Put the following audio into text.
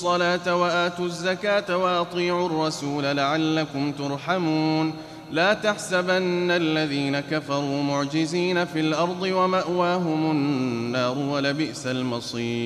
الصلاة وآتوا الزكاة وأطيعوا الرسول لعلكم ترحمون لا تحسبن الذين كفروا معجزين في الأرض ومأواهم النار ولبئس المصير